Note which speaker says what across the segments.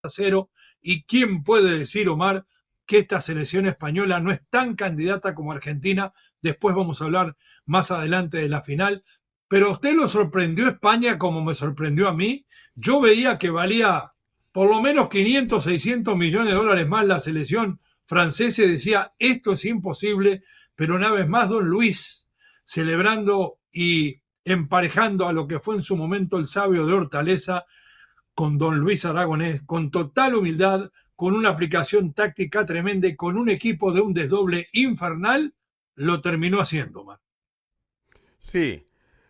Speaker 1: 0. ¿Y quién puede decir, Omar, que esta selección española no es tan candidata como Argentina? Después vamos a hablar más adelante de la final. Pero ¿a usted lo sorprendió España como me sorprendió a mí? Yo veía que valía por lo menos 500, 600 millones de dólares más la selección francesa y decía, esto es imposible, pero una vez más don Luis, celebrando y emparejando a lo que fue en su momento el sabio de Hortaleza, con don Luis Aragonés, con total humildad, con una aplicación táctica tremenda y con un equipo de un desdoble infernal, lo terminó haciendo, man.
Speaker 2: Sí,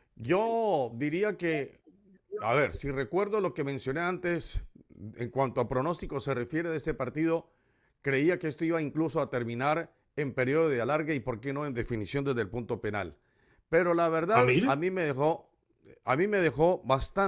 Speaker 2: yo diría que, a ver, si recuerdo lo que mencioné antes, en cuanto a pronóstico se refiere de ese partido, creía que esto iba incluso a terminar en periodo de alargue y por qué no en definición desde el punto penal. Pero la
Speaker 1: Ah,
Speaker 2: verdad,
Speaker 1: mire.
Speaker 2: a mí me dejó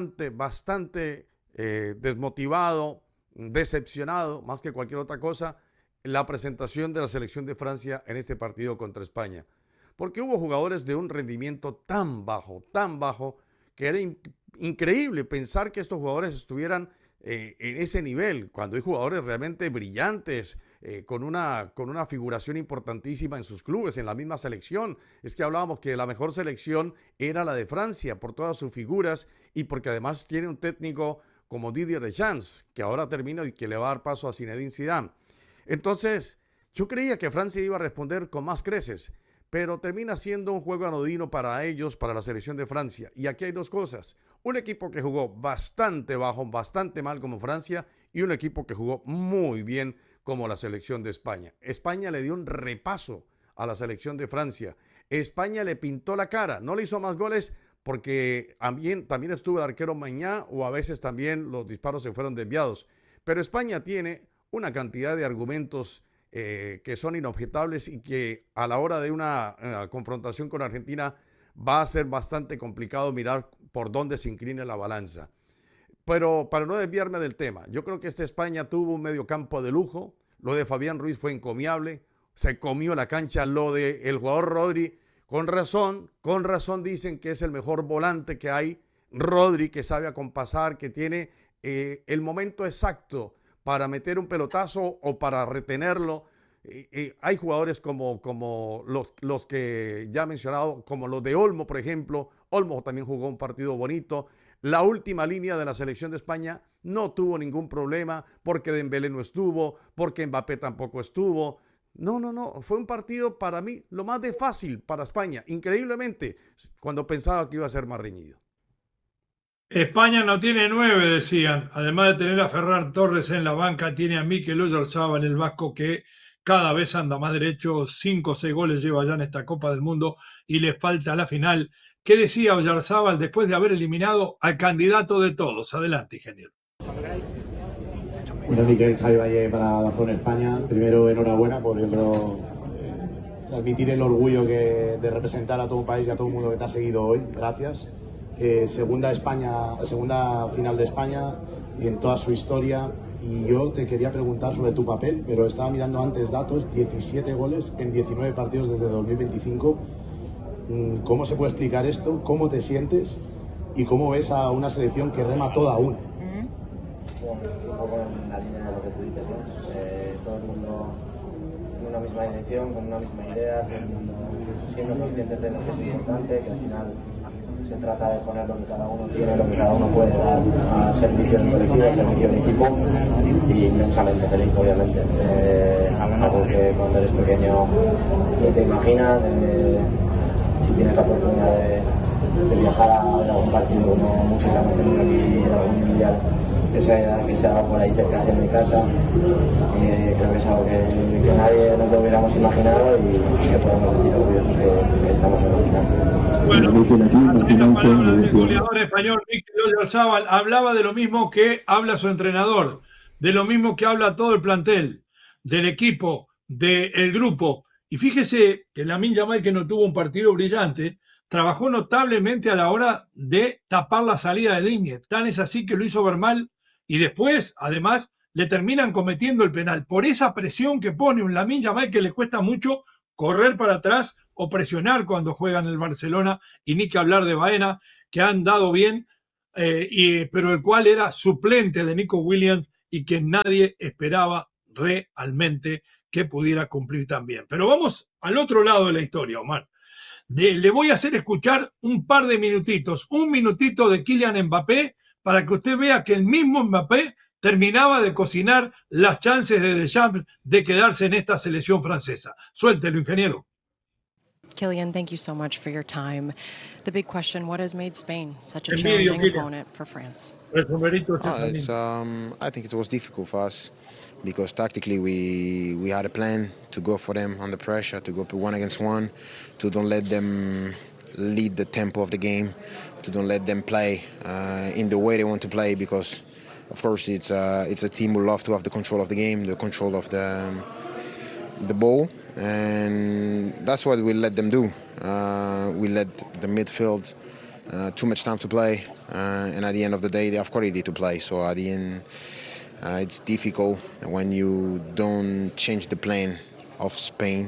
Speaker 2: bastante desmotivado, decepcionado, más que cualquier otra cosa, la presentación de la selección de Francia en este partido contra España. Porque hubo jugadores de un rendimiento tan bajo, que era increíble pensar que estos jugadores estuvieran en ese nivel, cuando hay jugadores realmente brillantes, con una figuración importantísima en sus clubes, en la misma selección. Es que hablábamos que la mejor selección era la de Francia, por todas sus figuras y porque además tiene un técnico como Didier Deschamps, que ahora termina y que le va a dar paso a Zinedine Zidane. Entonces, yo creía que Francia iba a responder con más creces, pero termina siendo un juego anodino para ellos, para la selección de Francia. Y aquí hay dos cosas. Un equipo que jugó bastante bajo, bastante mal como Francia, y un equipo que jugó muy bien como la selección de España. España le dio un repaso a la selección de Francia. España le pintó la cara, no le hizo más goles porque también estuvo el arquero Mañá o a veces también los disparos se fueron desviados. Pero España tiene una cantidad de argumentos que son inobjetables y que a la hora de una confrontación con Argentina va a ser bastante complicado mirar por dónde se inclina la balanza. Pero para no desviarme del tema, yo creo que esta España tuvo un mediocampo de lujo. Lo de Fabián Ruiz fue encomiable. Se comió la cancha. Lo de el jugador Rodri, con razón dicen que es el mejor volante que hay. Rodri, que sabe acompasar, que tiene el momento exacto para meter un pelotazo o para retenerlo. Hay jugadores como los que ya he mencionado, como los de Olmo, por ejemplo. Olmo también jugó un partido bonito. La última línea de la selección de España no tuvo ningún problema porque Dembélé no estuvo, porque Mbappé tampoco estuvo. No. Fue un partido para mí lo más de fácil para España. Increíblemente, cuando pensaba que iba a ser más reñido.
Speaker 1: España no tiene 9, decían. Además de tener a Ferran Torres en la banca, tiene a Mikel Oyarzabal, el vasco, que cada vez anda más derecho. 5 o 6 goles lleva ya en esta Copa del Mundo y le falta la final. ¿Qué decía Oyarzabal después de haber eliminado al candidato de todos? Adelante, ingeniero.
Speaker 3: Bueno, Miquel, Javi Valle para la Zona España. Primero, enhorabuena por transmitir el orgullo de representar a todo un país y a todo el mundo que te ha seguido hoy. Gracias. Segunda final de España y en toda su historia. Y yo te quería preguntar sobre tu papel, pero estaba mirando antes datos: 17 goles en 19 partidos desde 2025. ¿Cómo se puede explicar esto? ¿Cómo te sientes? ¿Y cómo ves a una selección que rema toda una?
Speaker 4: Bueno, es un poco en la línea de lo que tú dices, ¿no? Todo el mundo en una misma dirección, con una misma idea, todo el mundo siendo conscientes de lo que es importante, que al final se trata de poner lo que cada uno tiene, lo que cada uno puede dar al servicio del colectivo, al servicio del equipo, y inmensamente feliz, obviamente. Algo que cuando eres pequeño no te imaginas. Si tienes la oportunidad de viajar a ver algún partido como música, aquí en algún mundial que se haga por ahí cerca de mi casa, creo que es algo que nadie nos lo hubiéramos imaginado y que podemos decir orgullosos que estamos en la final.
Speaker 1: Bueno, palabras del goleador español Mikel Oyarzabal. Hablaba de lo mismo que habla su entrenador, de lo mismo que habla todo el plantel, del equipo, del grupo. Y fíjese que Lamine Yamal, que no tuvo un partido brillante, trabajó notablemente a la hora de tapar la salida de Digne. Tan es así que lo hizo ver mal y después, además, le terminan cometiendo el penal. Por esa presión que pone un Lamine Yamal que le cuesta mucho correr para atrás o presionar cuando juega en el Barcelona, y ni que hablar de Baena, que han dado bien, pero el cual era suplente de Nico Williams y que nadie esperaba realmente que pudiera cumplir también. Pero vamos al otro lado de la historia, Omar. Le voy a hacer escuchar un par de minutitos, un minutito de Kylian Mbappé, para que usted vea que el mismo Mbappé terminaba de cocinar las chances de Deschamps de quedarse en esta selección francesa. Suéltelo, ingeniero.
Speaker 5: Kylian, thank you so much for your time. The big question, what has made Spain such a
Speaker 1: Envidio,
Speaker 5: challenging
Speaker 1: Kylian.
Speaker 5: opponent for France?
Speaker 1: El sombrerito
Speaker 6: I think it was difficult for us because tactically we had a plan to go for them under pressure, to go 1 against 1, to don't let them lead the tempo of the game, to don't let them play in the way they want to play, because of course it's a team who love to have the control of the game, the control of the ball, and that's what we let them do. We let the midfield too much time to play, and at the end of the day they have quality to play, so at the end it's difficult when you don't change the plan of Spain.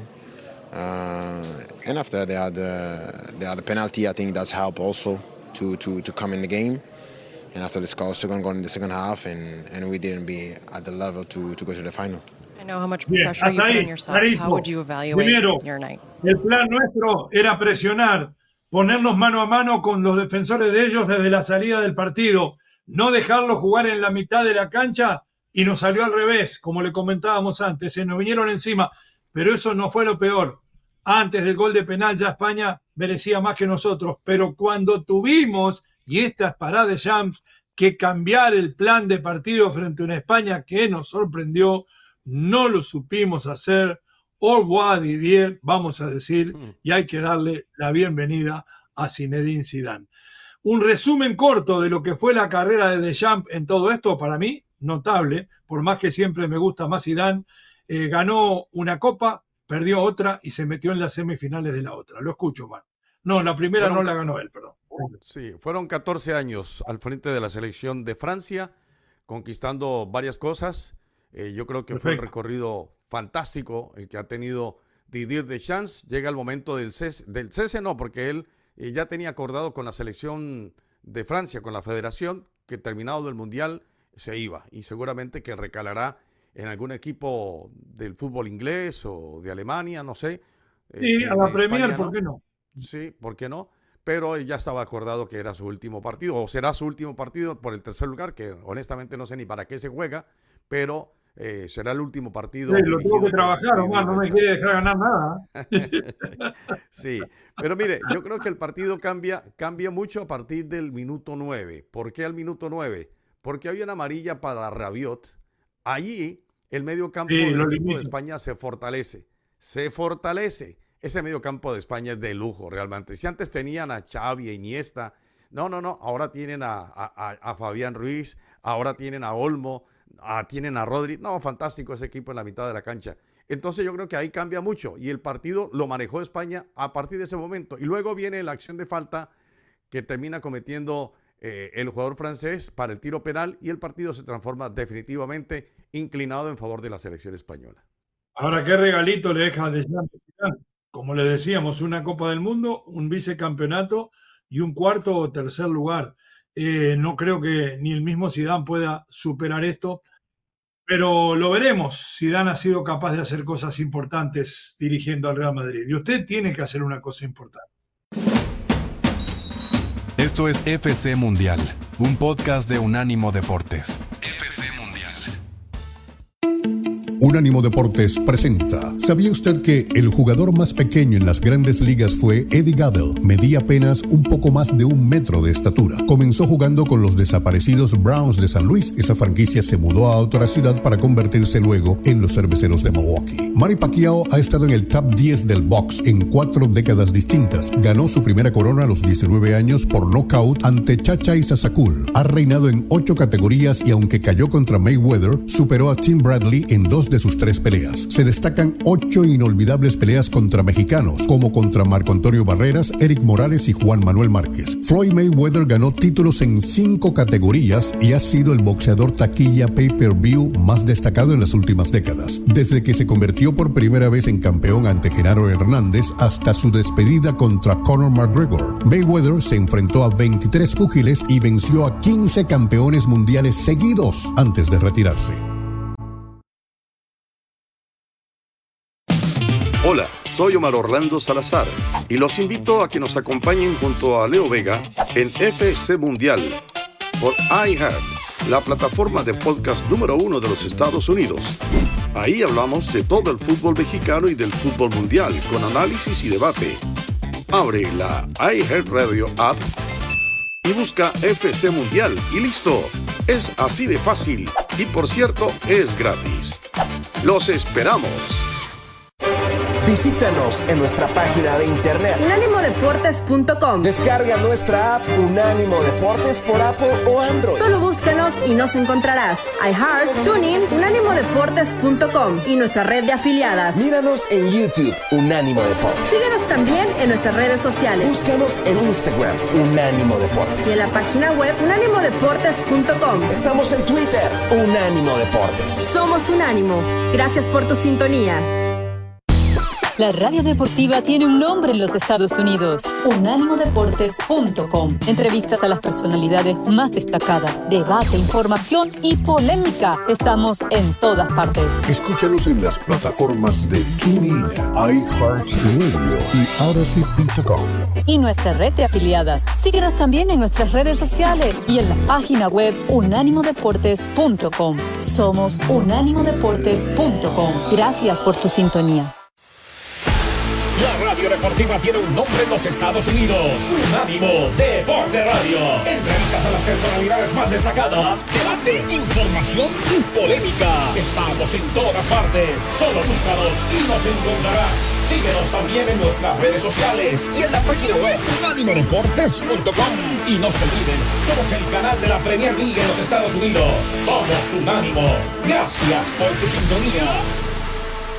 Speaker 6: And after they had a penalty, I think that's helped also to come in the game. And after the score, second goal in the second half, and we didn't be at the level to go to the final.
Speaker 5: I know how much
Speaker 1: Bien,
Speaker 5: pressure you
Speaker 1: hasta
Speaker 5: put
Speaker 1: ahí,
Speaker 5: on yourself.
Speaker 1: clarito.
Speaker 5: How would you evaluate
Speaker 1: Primero,
Speaker 5: your night?
Speaker 1: el plan nuestro era presionar, ponernos mano a mano con los defensores de ellos desde la salida del partido, no dejarlos jugar en la mitad de la cancha, y nos salió al revés, como le comentábamos antes, se nos vinieron encima, pero eso no fue lo peor. Antes del gol de penal ya España merecía más que nosotros, pero cuando tuvimos, y esta es para Deschamps, que cambiar el plan de partido frente a una España que nos sorprendió, no lo supimos hacer. Au revoir, Didier, vamos a decir, y hay que darle la bienvenida a Zinedine Zidane. Un resumen corto de lo que fue la carrera de Deschamps en todo esto, para mí, notable, por más que siempre me gusta más Zidane. Ganó una copa, perdió otra y se metió en las semifinales de la otra. Lo escucho, man. No, la primera no la ganó él, perdón.
Speaker 2: Sí, fueron 14 años al frente de la selección de Francia, conquistando varias cosas. Yo creo que
Speaker 1: Perfecto.
Speaker 2: fue un recorrido fantástico el que ha tenido Didier Deschamps. Llega el momento del cese no, porque él ya tenía acordado con la selección de Francia, con la federación, que terminado el Mundial se iba, y seguramente que recalará en algún equipo del fútbol inglés o de Alemania, no sé.
Speaker 1: Sí, a la Premier,
Speaker 2: España,
Speaker 1: ¿por qué no?
Speaker 2: Sí, ¿por qué no? Pero ya estaba acordado que era su último partido, o será su último partido por el tercer lugar, que honestamente no sé ni para qué se juega, pero será el último partido.
Speaker 1: Sí, lo tengo que
Speaker 2: dirigido
Speaker 1: trabajar,
Speaker 2: por
Speaker 1: Omar, no me
Speaker 2: Didier
Speaker 1: quiere dejar ganar nada.
Speaker 2: Sí, pero mire, yo creo que el partido cambia mucho a partir del minuto 9. ¿Por qué al minuto 9? Porque había una amarilla para Rabiot. Allí el medio campo
Speaker 1: Sí,
Speaker 2: del
Speaker 1: lo
Speaker 2: equipo de
Speaker 1: limita.
Speaker 2: España se fortalece. Se fortalece. Ese medio campo de España es de lujo realmente. Si antes tenían a Xavi, a Iniesta, no. Ahora tienen a Fabián Ruiz, ahora tienen a Olmo, tienen a Rodri. No, fantástico ese equipo en la mitad de la cancha. Entonces yo creo que ahí cambia mucho y el partido lo manejó España a partir de ese momento. Y luego viene la acción de falta que termina cometiendo el jugador francés para el tiro penal, y el partido se transforma definitivamente inclinado en favor de la selección española.
Speaker 1: Ahora, ¿qué regalito le deja Deschamps? Como le decíamos, una Copa del Mundo, un vicecampeonato y un cuarto o tercer lugar. No creo que ni el mismo Zidane pueda superar esto, pero lo veremos. Zidane ha sido capaz de hacer cosas importantes dirigiendo al Real Madrid, y usted tiene que hacer una cosa importante.
Speaker 7: Esto es FC Mundial, un podcast de Unánimo Deportes. FC Mundial.
Speaker 8: Unánimo Deportes presenta. ¿Sabía usted que el jugador más pequeño en las grandes ligas fue Eddie Gaedel? Medía apenas un poco más de 1 metro de estatura. Comenzó jugando con los desaparecidos Browns de San Luis. Esa franquicia se mudó a otra ciudad para convertirse luego en los Cerveceros de Milwaukee. Manny Pacquiao ha estado en el top 10 del box en 4 décadas distintas. Ganó su primera corona a los 19 años por nocaut ante Chacha Isasakul. Ha reinado en 8 categorías y aunque cayó contra Mayweather, superó a Tim Bradley en 2 de de sus 3 peleas. Se destacan 8 inolvidables peleas contra mexicanos, como contra Marco Antonio Barreras, Eric Morales y Juan Manuel Márquez. Floyd Mayweather ganó títulos en 5 categorías y ha sido el boxeador taquilla pay-per-view más destacado en las últimas décadas. Desde que se convirtió por primera vez en campeón ante Genaro Hernández hasta su despedida contra Conor McGregor, Mayweather se enfrentó a 23 púgiles y venció a 15 campeones mundiales seguidos antes de retirarse.
Speaker 9: Hola, soy Omar Orlando Salazar y los invito a que nos acompañen junto a Leo Vega en FC Mundial por iHeart, la plataforma de podcast número 1 de los Estados Unidos. Ahí hablamos de todo el fútbol mexicano y del fútbol mundial con análisis y debate. Abre la iHeart Radio app y busca FC Mundial y listo. Es así de fácil y por cierto es gratis. ¡Los esperamos!
Speaker 10: Visítanos en nuestra página de internet
Speaker 11: unánimodeportes.com.
Speaker 10: Descarga nuestra app Unánimo Deportes por Apple o Android.
Speaker 11: Solo búscanos y nos encontrarás. iHeart, TuneIn, unánimodeportes.com y nuestra red de afiliadas.
Speaker 10: Míranos en YouTube, Unánimo Deportes.
Speaker 11: Síguenos también en nuestras redes sociales.
Speaker 10: Búscanos en Instagram, Unánimo Deportes.
Speaker 11: Y en la página web unánimodeportes.com.
Speaker 10: Estamos en Twitter, Unánimo Deportes.
Speaker 11: Somos Unánimo. Gracias por tu sintonía.
Speaker 12: La radio deportiva tiene un nombre en los Estados Unidos: unánimodeportes.com. Entrevistas a las personalidades más destacadas, debate, información y polémica. Estamos en todas partes.
Speaker 8: Escúchanos en las plataformas de TuneIn, iHeartRadio y Odyssey.com.
Speaker 12: Y nuestra red de afiliadas. Síguenos también en nuestras redes sociales y en la página web unánimodeportes.com. Somos unánimodeportes.com. Gracias por tu sintonía.
Speaker 13: La radio deportiva tiene un nombre en los Estados Unidos: Unánimo Deporte Radio. Entrevistas a las personalidades más destacadas, debate, información y polémica. Estamos en todas partes. Solo búscanos y nos encontrarás. Síguenos también en nuestras redes sociales y en la página web unánimodeportes.com. Y no se olviden, somos el canal de la Premier League en los Estados Unidos. Somos Unánimo. Gracias por tu sintonía.